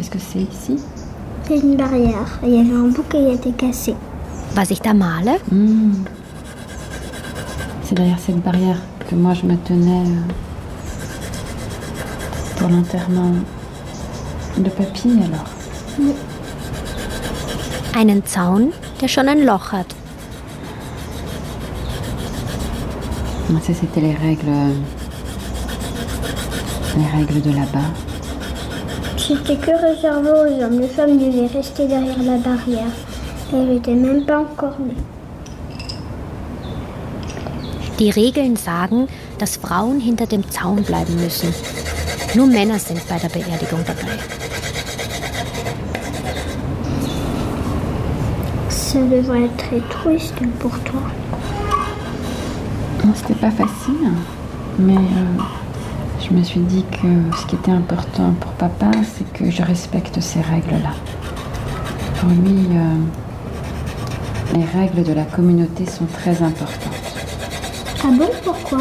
Qu'est-ce que c'est ici? C'est une barrière. Il y avait un bout qui a été cassé. Was ich da male? C'est derrière cette barrière que moi je me tenais pour l'enterrement de papy alors. Einen Zaun, der schon ein Loch hat. Ça, c'était les règles de là-bas. C'était que réservé aux hommes. Les femmes devaient rester derrière la barrière. Elles n'étaient même pas encore nées. Die Regeln sagen, dass Frauen hinter dem Zaun bleiben müssen. Nur Männer sind bei der Beerdigung dabei. Ça devrait être très triste pour toi. C'était pas facile, mais je me suis dit que ce qui était important pour papa, c'est que je respecte ces règles-là. Pour lui, les règles de la communauté sont très importantes. Ah bon, pourquoi?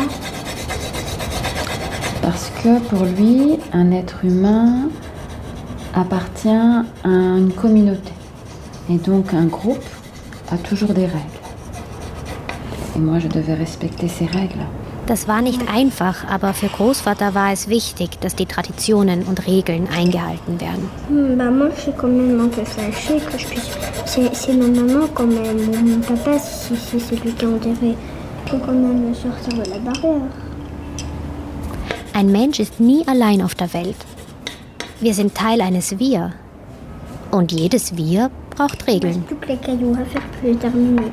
Parce que pour lui, un être humain appartient à une communauté. Et donc un groupe a toujours des règles. Et moi, je devais respecter ces règles. Das war nicht einfach, aber für Großvater war es wichtig, dass die Traditionen und Regeln eingehalten werden. Moi, je suis quand même un peu fâchée que je puisse... C'est ma maman quand même, ou mon papa, si c'est celui qui a enterré. Il faut quand même sortir de la barrière. Ein Mensch ist nie allein auf der Welt. Wir sind Teil eines Wir. Und jedes Wir braucht Regeln. Plus que les cailloux à faire pour les terminer.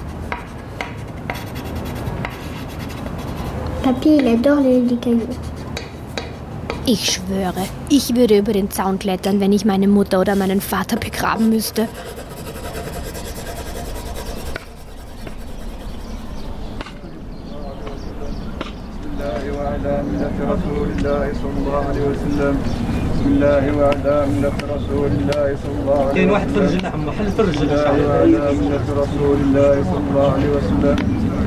Papy, il adore les cailloux. Ich schwöre, ich würde über den Zaun klettern, wenn ich meine Mutter oder meinen Vater begraben müsste. كاين واحد في الرجل عمو حل في الرجل رسول الله صلى الله عليه وسلم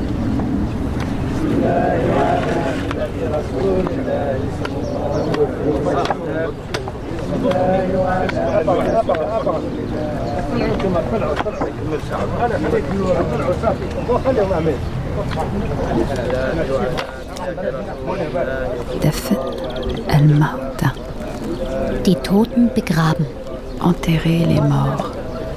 دفن الموتى. Die Toten begraben. Enterrer les morts.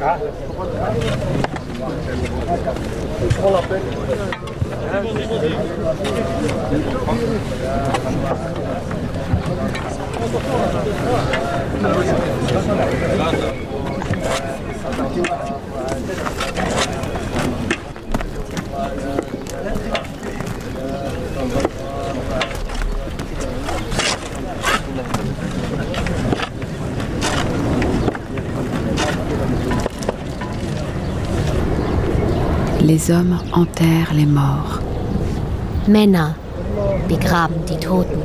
Les hommes enterrent les morts. Männer begraben die Toten.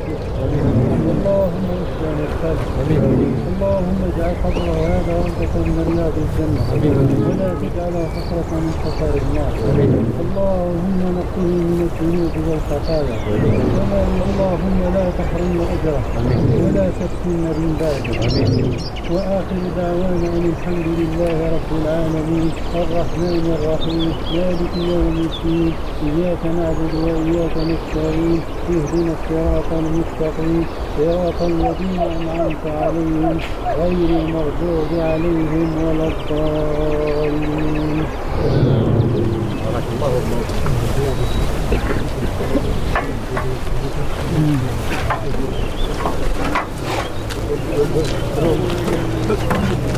اللهم اجعل قبره هذا وانت من رياض الجنه ولا تجعله حفره من حفر النار اللهم نقه من الذنوب والخطايا اللهم لا تحرمنا اجره ولا تفتنا من بعده واخر دعوانا ان الحمد لله رب العالمين الرحمن الرحيم مالك يوم الدين اياك نعبد واياك نستعين اهدنا الصراط المستقيم صراط الذين انعمت عليهم غير المغضوب عليهم ولا الضالين. بارك الله